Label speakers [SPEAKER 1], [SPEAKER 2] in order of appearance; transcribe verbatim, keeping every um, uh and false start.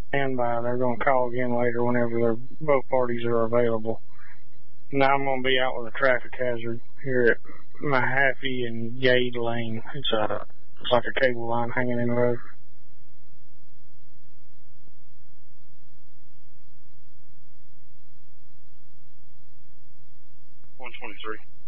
[SPEAKER 1] Stand by. They're going to call again later whenever they're, both parties are available. Now I'm going to be out with a traffic hazard here at Mahaffey and Yade Lane. It's a, it's like a cable line hanging in the road.
[SPEAKER 2] one twenty-three.